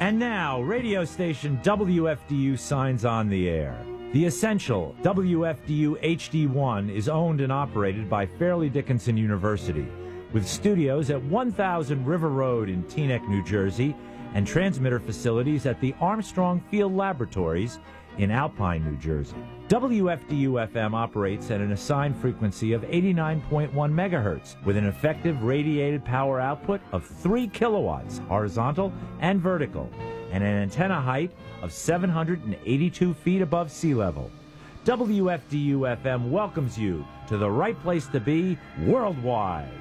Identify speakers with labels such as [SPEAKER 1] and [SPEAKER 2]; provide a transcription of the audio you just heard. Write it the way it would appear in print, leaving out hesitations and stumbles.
[SPEAKER 1] And now, radio station WFDU signs on the air. The essential WFDU HD1 is owned and operated by Fairleigh Dickinson University, with studios at 1000 River Road in Teaneck, New Jersey, and transmitter facilities at the Armstrong Field Laboratories in Alpine, New Jersey. WFDU-FM operates at an assigned frequency of 89.1 megahertz with an effective radiated power output of 3 kilowatts horizontal and vertical, and an antenna height of 782 feet above sea level. WFDU-FM welcomes you to the right place to be worldwide.